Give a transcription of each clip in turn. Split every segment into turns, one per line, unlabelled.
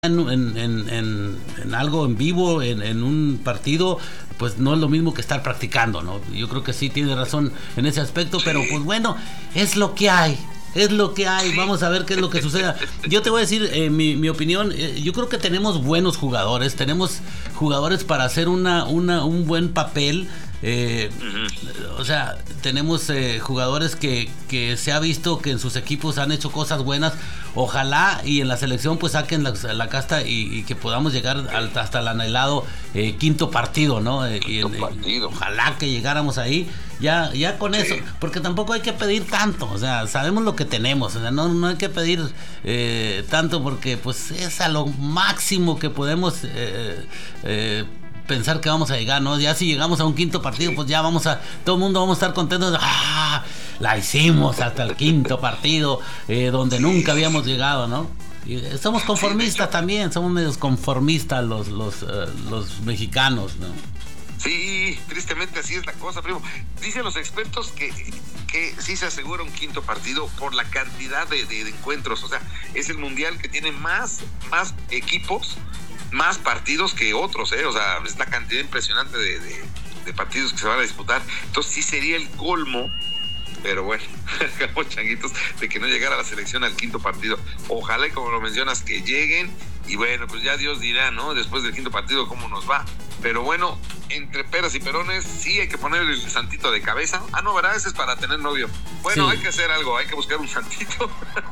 en algo en vivo, en un partido, pues no es lo mismo que estar practicando, ¿no? Yo creo que sí tiene razón en ese aspecto, pero pues bueno, es lo que hay. Es lo que hay, vamos a ver qué es lo que suceda. Yo te voy a decir mi opinión. Yo creo que tenemos buenos jugadores, tenemos jugadores para hacer un buen papel. O sea, tenemos jugadores que se ha visto que en sus equipos han hecho cosas buenas. Ojalá y en la selección pues saquen la casta y que podamos llegar hasta el anhelado quinto partido, ¿no? Ojalá que llegáramos ahí. Ya con eso, porque tampoco hay que pedir tanto, o sea, sabemos lo que tenemos, o sea, no hay que pedir tanto porque pues es a lo máximo que podemos pensar que vamos a llegar, ¿no? Ya si llegamos a un quinto partido, pues ya todo el mundo vamos a estar contentos, la hicimos hasta el quinto partido, donde nunca habíamos llegado, ¿no? Y somos conformistas también, somos medios conformistas los mexicanos, ¿no?
Sí, tristemente así es la cosa, primo. Dicen los expertos que sí se asegura un quinto partido por la cantidad de encuentros. O sea, es el mundial que tiene más equipos, más partidos que otros, O sea, es la cantidad impresionante de partidos que se van a disputar. Entonces sí sería el colmo, pero bueno, hagamos changuitos de que no llegara la selección al quinto partido. Ojalá, y como lo mencionas, que lleguen. Y bueno, pues ya Dios dirá, ¿no? Después del quinto partido cómo nos va. Pero bueno, entre peras y perones, sí hay que poner el santito de cabeza. No, ¿verdad? Ese es para tener novio. Bueno, sí. Hay que hacer algo, hay que buscar un santito.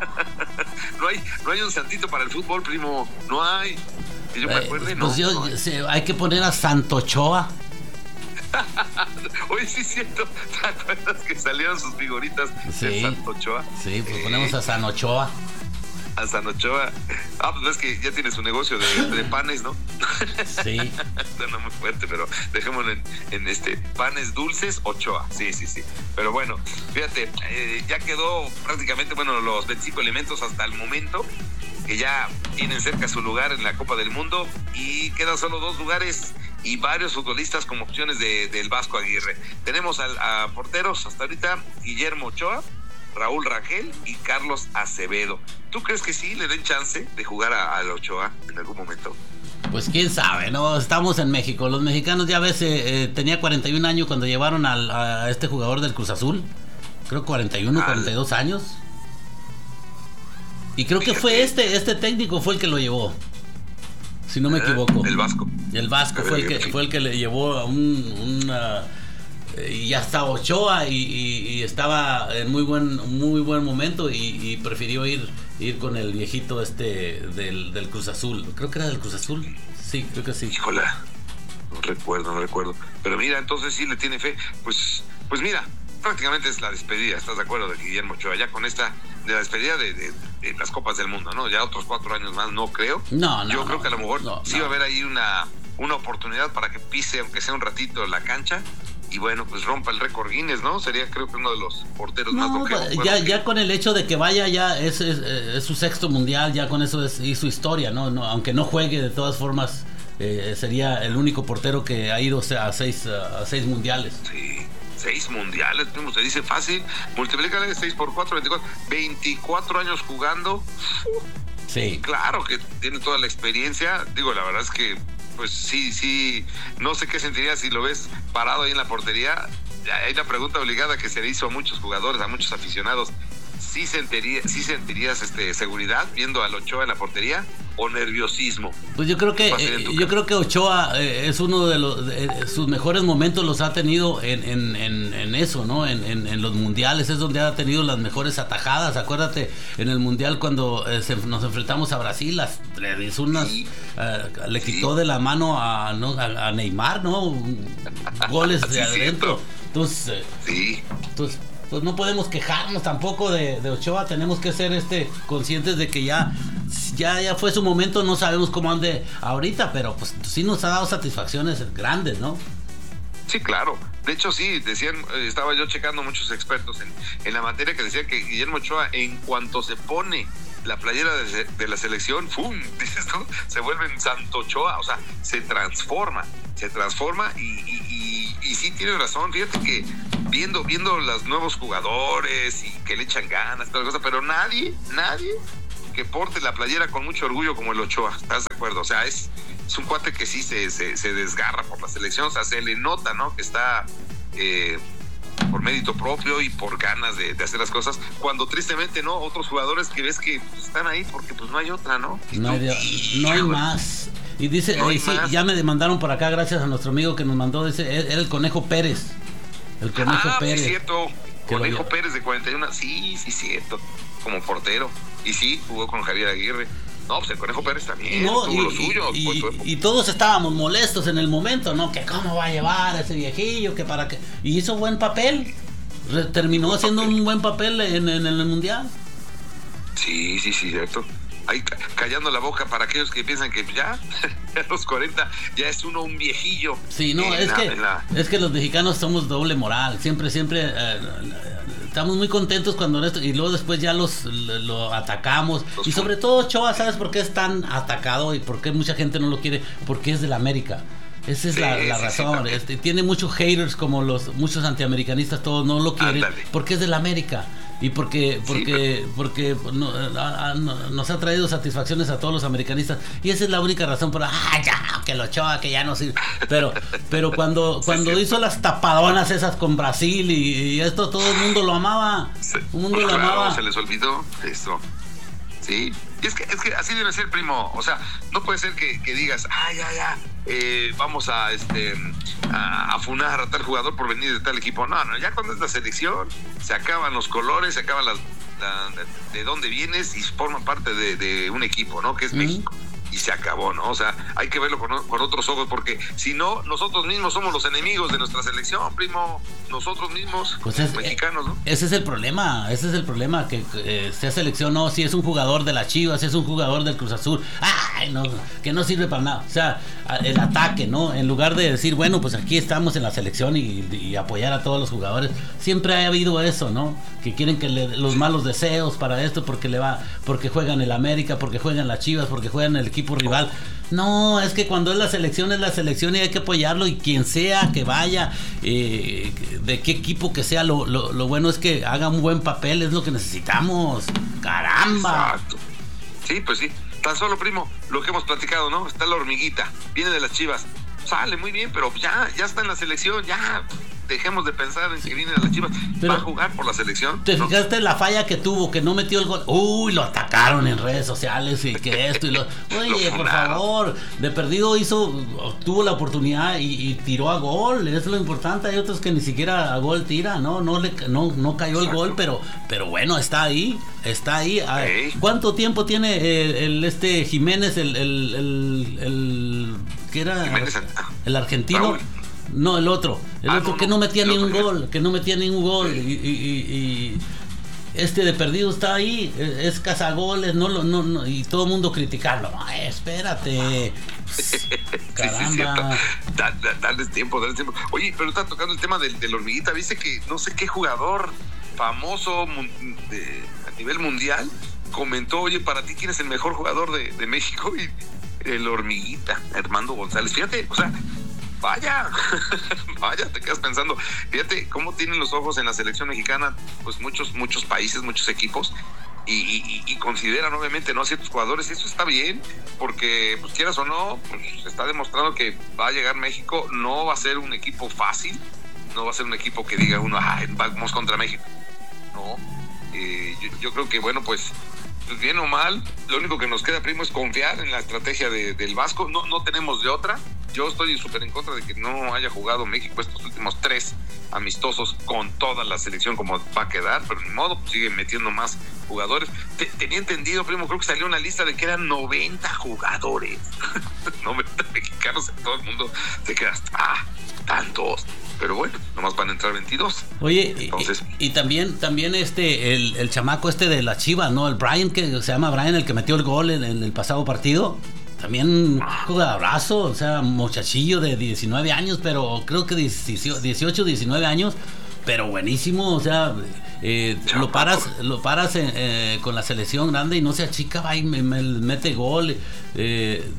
No hay un santito para el fútbol, primo. No hay. Que yo me acuerde, no.
Pues hay que poner a Santo Ochoa.
Oye, sí es cierto. ¿Te acuerdas que salieron sus figuritas de Santo Ochoa? Sí,
pues ponemos a San Ochoa.
A San Ochoa. Pues es que ya tiene su negocio de panes, ¿no?
Sí.
No muy fuerte, pero dejémoslo en panes dulces Ochoa. Sí. Pero bueno, fíjate, ya quedó prácticamente, los 25 elementos hasta el momento, que ya tienen cerca su lugar en la Copa del Mundo, y quedan solo 2 lugares y varios futbolistas como opciones del Vasco Aguirre. Tenemos a porteros hasta ahorita: Guillermo Ochoa, Raúl Rangel y Carlos Acevedo. ¿Tú crees que sí le den chance de jugar a Ochoa en algún momento?
Pues quién sabe, ¿no? Estamos en México. Los mexicanos, ya ves, tenía 41 años cuando llevaron a este jugador del Cruz Azul. Creo 42 años. Y creo que fue este técnico fue el que lo llevó, si no me equivoco.
El Vasco.
El Vasco fue el que le llevó a y ya estaba Ochoa y estaba en muy buen momento y prefirió ir con el viejito del Cruz Azul. Creo que era del Cruz Azul. Sí, creo que sí.
Híjole, no recuerdo. Pero mira, entonces sí le tiene fe. Pues mira, prácticamente es la despedida, ¿estás de acuerdo? De Guillermo Ochoa, ya con de la despedida de las Copas del Mundo, ¿no? Ya otros 4 años más, no creo. Yo creo que a lo mejor sí va a haber ahí una oportunidad para que pise, aunque sea un ratito, la cancha. Y bueno, pues rompa el récord Guinness, ¿no? Sería, creo que, uno de los porteros más longevos.
Ya con el hecho de que vaya, ya es su 6º mundial, ya con eso y su historia, ¿no? Aunque no juegue, de todas formas, sería el único portero que ha ido a 6 mundiales.
Sí, 6 mundiales, primo, se dice fácil. Multiplícale 6 por 4, 24 años jugando.
Sí.
Claro que tiene toda la experiencia. Digo, la verdad es que pues sí, no sé qué sentiría si lo ves parado ahí en la portería. Hay una pregunta obligada que se le hizo a muchos jugadores, a muchos aficionados. ¿Sí sentirías seguridad viendo al Ochoa en la portería o nerviosismo?
Pues yo creo que Ochoa es uno de sus mejores momentos los ha tenido en eso, ¿no? En los mundiales es donde ha tenido las mejores atajadas. Acuérdate, en el mundial cuando nos enfrentamos a Brasil, le hizo le quitó de la mano a Neymar, ¿no? Goles de adentro. Entonces, pues no podemos quejarnos tampoco de Ochoa. Tenemos que ser conscientes de que ya fue su momento. No sabemos cómo ande ahorita, pero pues sí nos ha dado satisfacciones grandes, ¿no?
Sí, claro. De hecho, sí, decían, estaba yo checando muchos expertos en la materia que decían que Guillermo Ochoa, en cuanto se pone la playera de la selección, ¡fum!, dices tú, se vuelve en Santo Ochoa. O sea, se transforma y sí tiene razón. Fíjate que viendo los nuevos jugadores y que le echan ganas, toda la cosa, pero nadie que porte la playera con mucho orgullo como el Ochoa, ¿estás de acuerdo? O sea, es un cuate que sí se desgarra por la selección, o sea, se le nota, ¿no? Que está por mérito propio y por ganas de hacer las cosas, cuando tristemente, ¿no? Otros jugadores que ves que pues, están ahí porque pues no hay otra, ¿no?
No hay más. Y dice,
no hay
sí,
más.
Ya me demandaron por acá, gracias a nuestro amigo que nos mandó, dice, era el Conejo Pérez. El Conejo Pérez.
Sí, cierto. Conejo
lo...
Pérez de 41, sí, cierto, como portero. Y sí, jugó con Javier Aguirre. No, pues el Conejo Pérez también tuvo lo suyo.
Y todos estábamos molestos en el momento, ¿no? Que cómo va a llevar a ese viejillo, que para qué. Y hizo buen papel. Terminó haciendo un buen papel en el Mundial.
Sí, cierto. Ahí callando la boca para aquellos que piensan que ya a los 40 ya es uno un viejillo.
Sí, no, es que los mexicanos somos doble moral. Siempre estamos muy contentos cuando esto, y luego después ya lo atacamos. Y sobre todo Ochoa, ¿sabes por qué es tan atacado y por qué mucha gente no lo quiere? Porque es de la América. Esa es la razón. Tiene muchos haters, como muchos antiamericanistas, todos no lo quieren.
Ándale.
Porque es de la América. Y porque nos ha traído satisfacciones a todos los americanistas. Y esa es la única razón por ya, que lo Ochoa, que ya no sirve. Pero cuando hizo las tapadonas esas con Brasil y esto, todo el mundo lo amaba. El mundo lo amaba.
Se les olvidó eso. Sí. Y es que así debe ser, primo. O sea, no puede ser que digas, vamos a funar a tal jugador por venir de tal equipo. No, ya cuando es la selección, se acaban los colores, se acaban de dónde vienes y forman parte de un equipo, ¿no? Que es México. Y se acabó, ¿no? O sea, hay que verlo con otros ojos, porque si no, nosotros mismos somos los enemigos de nuestra selección, primo. Nosotros mismos,
pues
mexicanos, ¿no?
Ese es el problema, que sea selección, no, si es un jugador de la Chivas, si es un jugador del Cruz Azul, no, que no sirve para nada. O sea, el ataque, ¿no? En lugar de decir, bueno, pues aquí estamos en la selección y apoyar a todos los jugadores, siempre ha habido eso, ¿no? Que quieren que los malos deseos para esto, porque juegan el América, porque juegan las Chivas, porque juegan el equipo rival. No, es que cuando es la selección y hay que apoyarlo, y quien sea que vaya, de qué equipo que sea, lo bueno es que haga un buen papel, es lo que necesitamos. ¡Caramba!
Exacto. Sí, pues sí. Tan solo, primo, lo que hemos platicado, ¿no? Está la Hormiguita, viene de las Chivas, sale muy bien, pero ya está en la selección, ya dejemos de pensar en que viene de las Chivas.
Pero,
va a jugar por la selección.
¿Te fijaste en la falla que tuvo, que no metió el gol? Uy, lo atacaron en redes sociales y que esto y lo... Oye, por favor, de perdido tuvo la oportunidad y tiró a gol, es lo importante. Hay otros que ni siquiera a gol tira, no cayó el gol, pero bueno, está ahí. ¿Cuánto tiempo tiene Jiménez, el que era
Jiménez,
el argentino?
Raúl.
No, el otro que no metía ni un gol,
Sí.
y de perdido está ahí, es cazagoles, no, y todo el mundo criticando. Espérate. Caramba.
Sí, darles tiempo. Oye, pero está tocando el tema del Hormiguita. ¿Viste que no sé qué jugador famoso a nivel mundial comentó, oye, para ti quién es el mejor jugador de México? Y el Hormiguita, Armando González. Fíjate, o sea, vaya, te quedas pensando, fíjate cómo tienen los ojos en la selección mexicana, pues muchos países, muchos equipos, y consideran obviamente no a ciertos jugadores. Eso está bien, porque pues quieras o no, pues está demostrando que va a llegar México. No va a ser un equipo fácil, no va a ser un equipo que diga uno, vamos contra México. No, yo creo que bueno, pues bien o mal, lo único que nos queda, primo, es confiar en la estrategia del Vasco. No tenemos de otra. Yo estoy súper en contra de que no haya jugado México estos últimos 3 amistosos con toda la selección como va a quedar, pero ni modo, pues siguen metiendo más jugadores. Tenía entendido, primo, creo que salió una lista de que eran 90 jugadores. 90 mexicanos, en todo el mundo se queda hasta, tantos. Pero bueno, nomás van a entrar 22.
Oye,
entonces,
y también el chamaco de la Chivas, ¿no? El Brian, que se llama Brian, el que metió el gol en el pasado partido. También jugadorazo, o sea, muchachillo de 19 años, pero creo que 18, 19 años, pero buenísimo, o sea, lo paras con la selección grande y no se achica, va y me mete gol.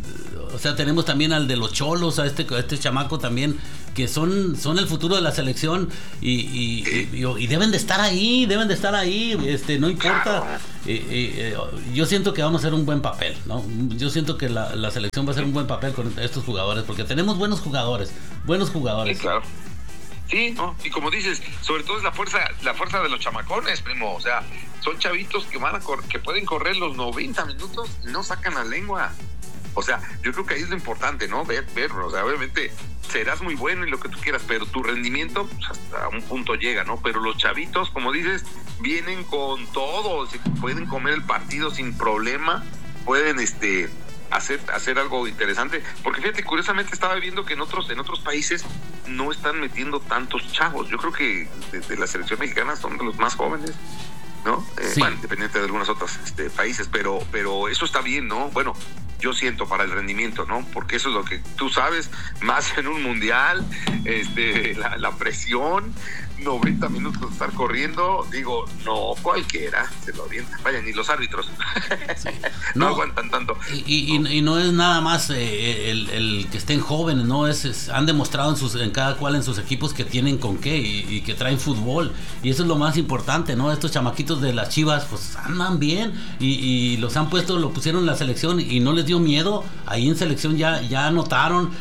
O sea, tenemos también al de los Cholos, a este chamaco también, que son el futuro de la selección y deben de estar ahí, no importa. Yo siento que vamos a hacer un buen papel, ¿no? Yo siento que la selección va a hacer un buen papel con estos jugadores, porque tenemos buenos jugadores. Sí,
claro. Sí, ¿no? Y como dices, sobre todo es la fuerza de los chamacones, primo. O sea, son chavitos que pueden correr los 90 minutos y no sacan la lengua. O sea, yo creo que ahí es lo importante, ¿no? Ver, o sea, obviamente serás muy bueno y lo que tú quieras, pero tu rendimiento pues, hasta un punto llega, ¿no? Pero los chavitos, como dices, vienen con todo, pueden comer el partido sin problema, pueden hacer algo interesante, porque fíjate, curiosamente estaba viendo que en otros países no están metiendo tantos chavos. Yo creo que de la selección mexicana son de los más jóvenes, ¿no?
Sí.
Bueno, independiente de algunos otros países, pero eso está bien, ¿no? Bueno, yo siento para el rendimiento, ¿no? Porque eso es lo que tú sabes, más en un mundial, la presión, 90 minutos de estar corriendo, digo, no cualquiera se lo avienta. Vaya, ni los árbitros. Sí. No aguantan tanto.
Y no es nada más el que estén jóvenes, ¿no? Han demostrado en cada cual en sus equipos que tienen con qué y que traen fútbol. Y eso es lo más importante, ¿no? Estos chamaquitos de las Chivas, pues andan bien y los lo pusieron en la selección y no les dio miedo. Ahí en selección ya anotaron,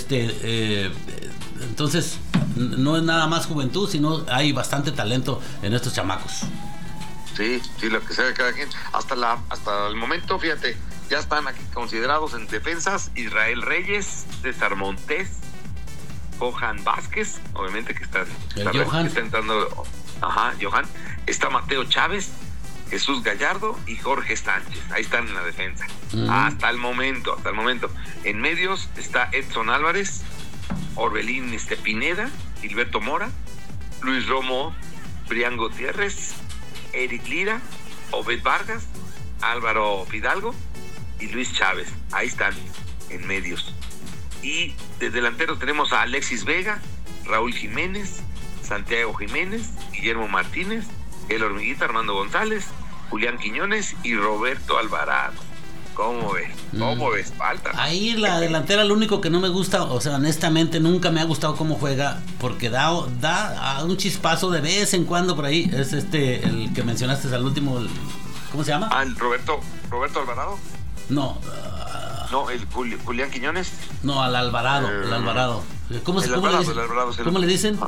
entonces no es nada más juventud, sino hay bastante talento en estos chamacos.
Sí, lo que sea de cada quien. Hasta el momento, fíjate, ya están aquí considerados en defensas Israel Reyes, César Montés, Johan Vázquez, obviamente que está entrando. Ajá, Johan. Está Mateo Chávez, Jesús Gallardo y Jorge Sánchez. Ahí están en la defensa. Hasta el momento. En medios está Edson Álvarez, Orbelín Pineda, Gilberto Mora, Luis Romo, Brian Gutiérrez, Eric Lira, Obed Vargas, Álvaro Fidalgo y Luis Chávez. Ahí están en medios. Y de delanteros tenemos a Alexis Vega, Raúl Jiménez, Santiago Jiménez, Guillermo Martínez, El Hormiguita Armando González, Julián Quiñones y Roberto Alvarado. ¿Cómo ves? Falta.
Ahí la delantera, lo único que no me gusta, o sea, honestamente nunca me ha gustado cómo juega, porque da un chispazo de vez en cuando por ahí. Es el que mencionaste al último, ¿cómo se llama?
El Roberto Alvarado.
No.
No, el Julián Quiñones.
No, al Alvarado, el Alvarado. ¿Cómo le dicen?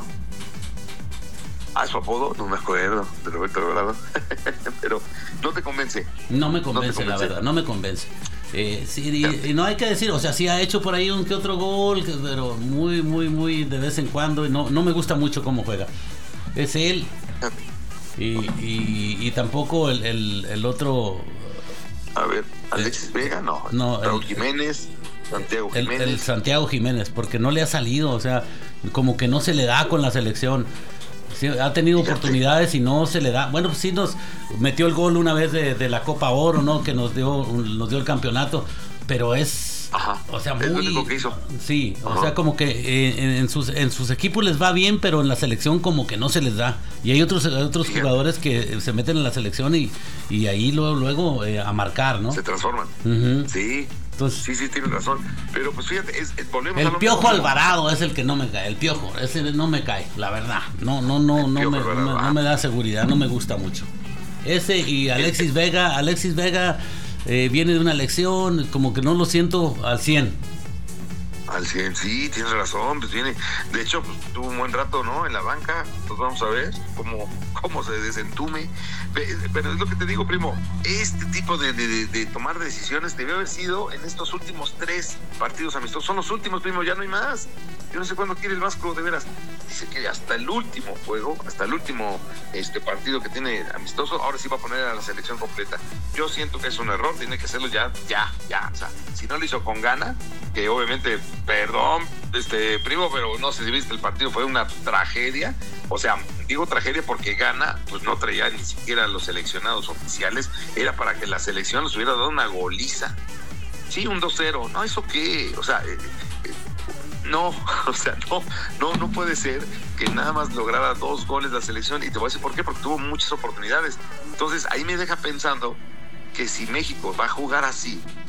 Su apodo, no me acuerdo, de Roberto Alvarado. Pero no te convence.
No me convence, la verdad, no me convence. Sí, y no hay que decir, o sea, sí ha hecho por ahí un que otro gol, pero muy, muy, muy de vez en cuando, y no me gusta mucho cómo juega. Es él. Y tampoco el otro.
A ver, Alexis Vega, no. Raúl Jiménez, Santiago Jiménez.
El Santiago Jiménez, porque no le ha salido, o sea, como que no se le da con la selección. Sí, ha tenido oportunidades y no se le da. Bueno, pues sí nos metió el gol una vez de la Copa Oro, ¿no? Que nos dio el campeonato, pero es, o sea, muy,
es lo único que hizo.
Sí, o sea, como que en sus equipos les va bien, pero en la selección como que no se les da. Y hay otros jugadores que se meten en la selección y ahí luego a marcar, ¿no?
Se transforman. Sí. Entonces, sí, tienes razón. Pero pues fíjate, volvemos
el Piojo Alvarado es el que no me cae. El Piojo, ese no me cae, la verdad. No me da seguridad, no me gusta mucho. Ese y Alexis Vega. Alexis Vega viene de una elección, como que no lo siento al 100.
Al 100, sí, tienes razón, pues viene. De hecho, pues tuvo un buen rato, ¿no? En la banca, pues vamos a ver cómo se desentume. Pero es lo que te digo, primo, este tipo de tomar decisiones debe haber sido en estos últimos 3 partidos amistosos. Son los últimos, primo, ya no hay más. Yo no sé cuándo quiere el Vasco, de veras. Dice que hasta el último juego, hasta el último partido que tiene amistoso, ahora sí va a poner a la selección completa. Yo siento que es un error, tiene que hacerlo ya. O sea, si no lo hizo con gana, que obviamente, perdón, primo, pero no sé si viste el partido, fue una tragedia. O sea, digo tragedia porque Gana pues no traía ni siquiera a los seleccionados oficiales. Era para que la selección les hubiera dado una goliza. Sí, un 2-0. No, ¿eso qué? O sea, no, o sea, no puede ser que nada más lograra 2 goles la selección. Y te voy a decir por qué, porque tuvo muchas oportunidades. Entonces ahí me deja pensando que si México va a jugar así,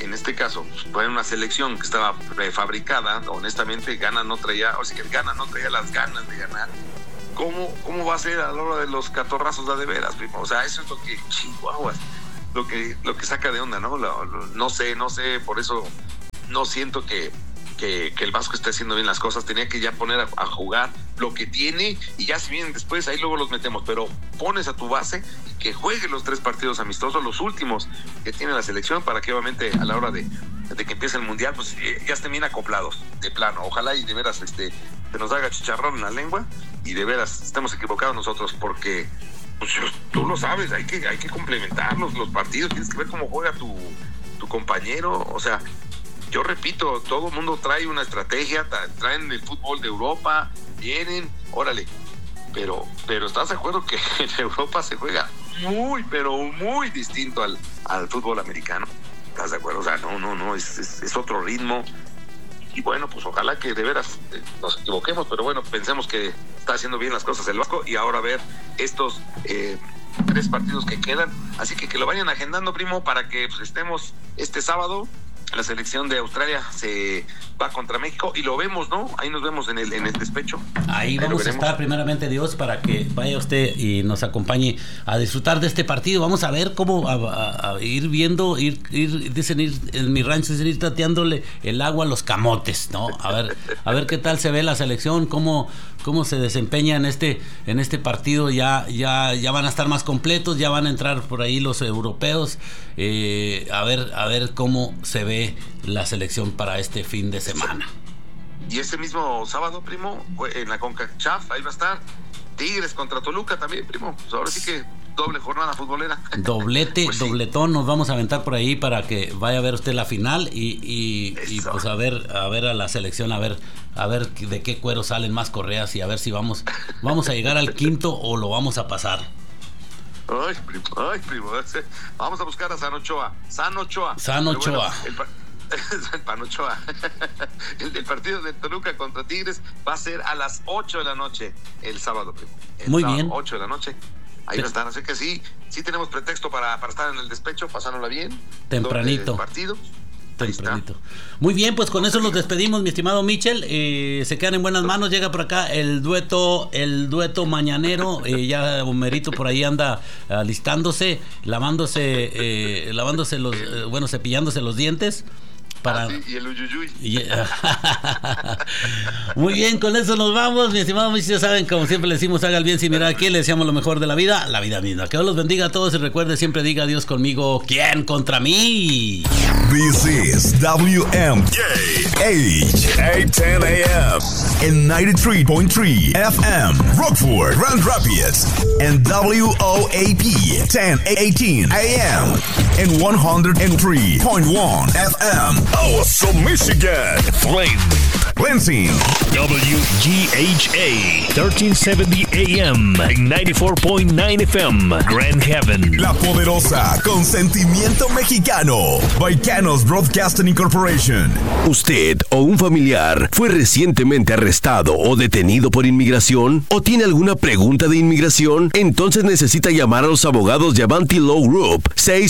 en este caso, fue una selección que estaba prefabricada, honestamente, Ghana no traía las ganas de ganar. ¿Cómo va a ser a la hora de los catorrazos de veras, primo? O sea, eso es lo que, chihuahuas, lo que saca de onda, ¿no? No sé, por eso no siento que el Vasco esté haciendo bien las cosas. Tenía que ya poner a jugar lo que tiene, y ya si vienen después, ahí luego los metemos, pero pones a tu base y que juegue los 3 partidos amistosos, los últimos que tiene la selección, para que obviamente a la hora de que empiece el mundial, pues ya estén bien acoplados, de plano. Ojalá y de veras se nos haga chicharrón en la lengua y de veras estemos equivocados nosotros, porque pues tú lo sabes, hay que complementar los partidos, tienes que ver cómo juega tu compañero. O sea, yo repito, todo el mundo trae una estrategia, traen el fútbol de Europa, vienen, órale, pero ¿estás de acuerdo que en Europa se juega muy, pero muy distinto al fútbol americano? ¿Estás de acuerdo? O sea, no, es otro ritmo. Y bueno, pues ojalá que de veras nos equivoquemos, pero bueno, pensemos que está haciendo bien las cosas el Vasco, y ahora ver estos 3 partidos que quedan. Así que lo vayan agendando, primo, para que pues, estemos este sábado. La selección de Australia se va contra México y lo vemos, ¿no? Ahí nos vemos en el despecho.
Ahí vamos a estar, primeramente Dios, para que vaya usted y nos acompañe a disfrutar de este partido. Vamos a ver cómo a ir viendo, dicen en mi rancho, dicen ir tateándole el agua a los camotes, ¿no? A ver qué tal se ve la selección, cómo se desempeña en este partido. Ya van a estar más completos, ya van a entrar por ahí los europeos. A ver cómo se ve la selección para este fin de semana.
Y ese mismo sábado, primo, en la CONCACHAF, ahí va a estar Tigres contra Toluca también, primo. Pues ahora sí que doble jornada futbolera.
Doblete, pues sí. Dobletón nos vamos a aventar por ahí para que vaya a ver usted la final y pues a ver a la selección, a ver de qué cuero salen más correas, y a ver si vamos a llegar al quinto o lo vamos a pasar.
Ay, primo. Vamos a buscar a San Ochoa. Bueno, el Panochoa. El partido de Toluca contra Tigres va a ser a las 8 de la noche el sábado, primo.
Muy bien.
8 de la noche. Ahí va a estar. Así que sí tenemos pretexto para estar en el despecho, pasándola bien.
Tempranito.
Partido.
Tempranito. Muy bien, pues con eso los despedimos, mi estimado Michel. Se quedan en buenas manos. Llega por acá el dueto mañanero. Ya Homerito por ahí anda alistándose, cepillándose los dientes.
Y el uyuyuy.
Muy bien, con eso nos vamos, mi estimado Michel. Ya saben, como siempre le decimos, haga el bien sin mirar aquí, le deseamos lo mejor de la vida misma. Que Dios los bendiga a todos y recuerde, siempre diga Dios conmigo, ¿quién contra mí?
This is WMKH 810 AM and 93.3 FM Rockford, Grand Rapids, and WOAP 1018 AM and 103.1 FM Awesome, Michigan. Flint, Lansing.
WGHA 1370 AM and 94.9 FM Grand Haven.
La Poderosa, con sentimiento mexicano. Baicanos Broadcasting Incorporation.
¿Usted o un familiar fue recientemente arrestado o detenido por inmigración? ¿O tiene alguna pregunta de inmigración? Entonces necesita llamar a los abogados de Avanti Law Group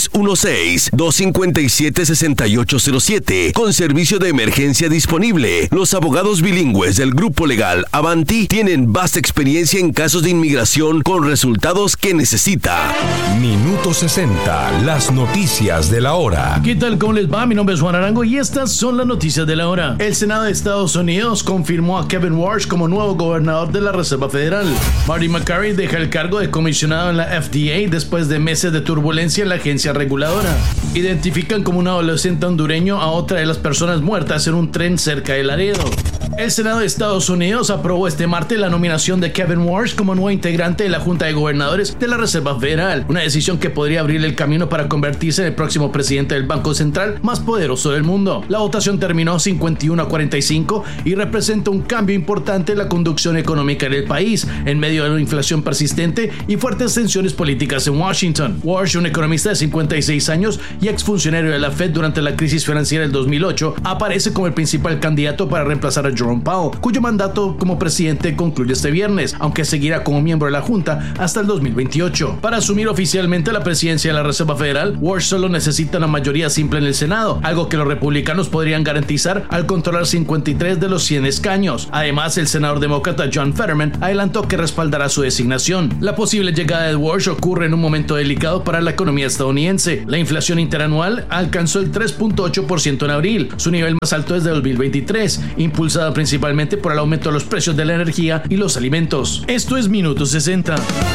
616-257-6807 con servicio de emergencia disponible. Los abogados bilingües del grupo legal Avanti tienen vasta experiencia en casos de inmigración con resultados que necesita.
Minuto 60, las noticias de la hora.
¿Qué tal? ¿Cómo les va? Mi nombre es Juan Arango y estas son las noticias de la hora. El Senado de Estados Unidos confirmó a Kevin Warsh como nuevo gobernador de la Reserva Federal. Marty McCarthy deja el cargo de comisionado en la FDA después de meses de turbulencia en la agencia reguladora. Identifican como un adolescente hondureño a otra de las personas muertas en un tren cerca de Laredo. El Senado de Estados Unidos aprobó este martes la nominación de Kevin Warsh como nuevo integrante de la Junta de Gobernadores de la Reserva Federal, una decisión que podría abrir el camino para convertirse en el próximo presidente del Banco Central más poderoso del mundo. La votación terminó 51-45 y representa un cambio importante en la conducción económica del país, en medio de una inflación persistente y fuertes tensiones políticas en Washington. Warsh, un economista de 56 años y exfuncionario de la Fed durante la crisis financiera del 2008, aparece como el principal candidato para reemplazar a Jerome Powell, cuyo mandato como presidente concluye este viernes, aunque seguirá como miembro de la Junta hasta el 2028. Para asumir oficialmente la presidencia de la Reserva Federal, Walsh solo necesita una mayoría simple en el Senado, algo que los republicanos podrían garantizar al controlar 53 de los 100 escaños. Además, el senador demócrata John Fetterman adelantó que respaldará su designación. La posible llegada de Walsh ocurre en un momento delicado para la economía estadounidense. La inflación interanual alcanzó el 3.8% en abril, su nivel más alto desde 2023, impulsada principalmente por el aumento de los precios de la energía y los alimentos. Esto es Minuto 60.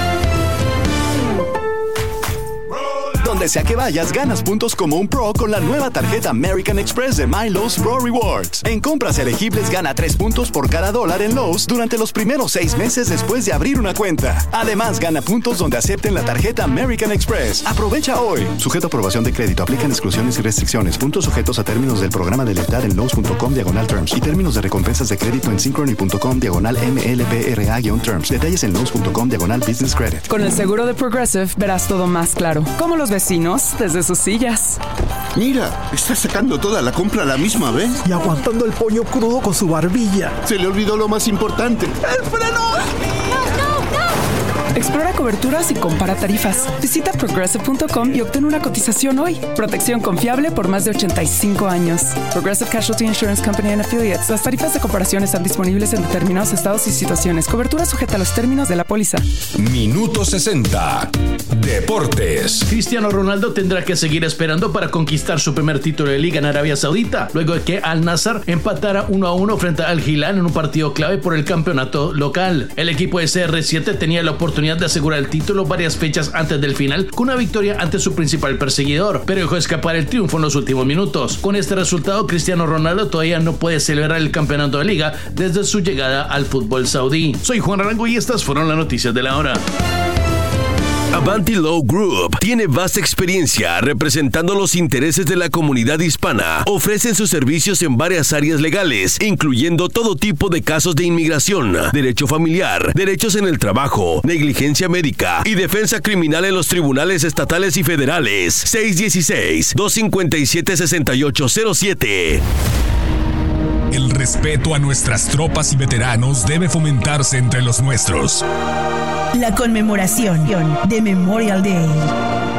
Donde sea que vayas, ganas puntos como un pro con la nueva tarjeta American Express de My Lowe's Pro Rewards. En compras elegibles, gana 3 puntos por cada $1 en Lowe's durante los primeros 6 meses después de abrir una cuenta. Además, gana puntos donde acepten la tarjeta American Express. Aprovecha hoy. Sujeto a aprobación de crédito. Aplican exclusiones y restricciones. Puntos sujetos a términos del programa de lealtad en Lowe's.com/terms y términos de recompensas de crédito en Synchrony.com/MLPRA-terms. Detalles en Lowe's.com/business credit.
Con el seguro de Progressive verás todo más claro. Como los vecinos desde sus sillas.
Mira, está sacando toda la compra a la misma vez.
Y aguantando el pollo crudo con su barbilla.
Se le olvidó lo más importante.
¡El freno!
Explora coberturas y compara tarifas. Visita Progressive.com y obtén una cotización hoy. Protección confiable por más de 85 años. Progressive Casualty Insurance Company and Affiliates. Las tarifas de comparación están disponibles en determinados estados y situaciones. Cobertura sujeta a los términos de la póliza.
Minuto 60. Deportes.
Cristiano Ronaldo tendrá que seguir esperando para conquistar su primer título de liga en Arabia Saudita, luego de que Al Nassr empatara 1-1 frente a Al Hilal en un partido clave por el campeonato local. El equipo de CR7 tenía la oportunidad de asegurar el título varias fechas antes del final con una victoria ante su principal perseguidor, pero dejó escapar el triunfo en los últimos minutos. Con este resultado, Cristiano Ronaldo todavía no puede celebrar el campeonato de liga desde su llegada al fútbol saudí. Soy Juan Arango y estas fueron las noticias de la hora.
Avanti Law Group tiene vasta experiencia representando los intereses de la comunidad hispana. Ofrecen sus servicios en varias áreas legales, incluyendo todo tipo de casos de inmigración, derecho familiar, derechos en el trabajo, negligencia médica y defensa criminal en los tribunales estatales y federales. 616-257-6807.
El respeto a nuestras tropas y veteranos debe fomentarse entre los nuestros.
La conmemoración de Memorial Day.